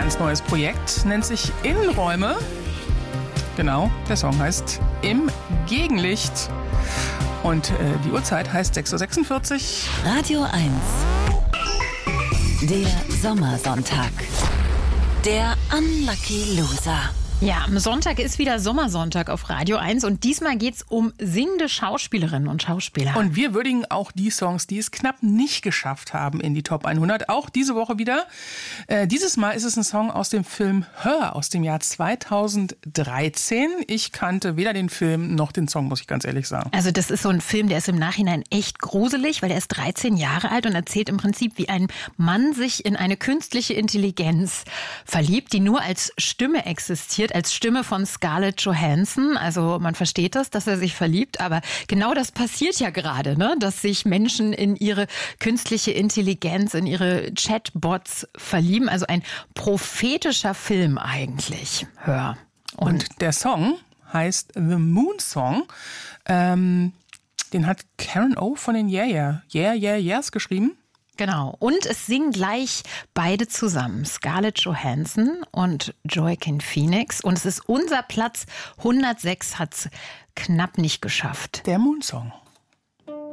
ganz neues Projekt, nennt sich Innenräume. Genau, der Song heißt Im Gegenlicht. Und die Uhrzeit heißt 6.46 Uhr. Radio 1. Der Sommersonntag. Der Unlucky Loser. Ja, am Sonntag ist wieder Sommersonntag auf Radio 1 und diesmal geht's um singende Schauspielerinnen und Schauspieler. Und wir würdigen auch die Songs, die es knapp nicht geschafft haben in die Top 100. Auch diese Woche wieder. Dieses Mal ist es ein Song aus dem Film Her aus dem Jahr 2013. Ich kannte weder den Film noch den Song, muss ich ganz ehrlich sagen. Also das ist so ein Film, der ist im Nachhinein echt gruselig, weil er ist 13 Jahre alt und erzählt im Prinzip, wie ein Mann sich in eine künstliche Intelligenz verliebt, die nur als Stimme existiert, als Stimme von Scarlett Johansson. Also man versteht das, dass er sich verliebt, aber genau das passiert ja gerade, ne? Dass sich Menschen in ihre künstliche Intelligenz, in ihre Chatbots verlieben. Also ein prophetischer Film eigentlich. Hör. Und der Song heißt The Moon Song. Den hat Karen O von den Yeahs geschrieben. Genau. Und es singen gleich beide zusammen. Scarlett Johansson und Joaquin Phoenix. Und es ist unser Platz 106, hat's knapp nicht geschafft. Der Moon Song.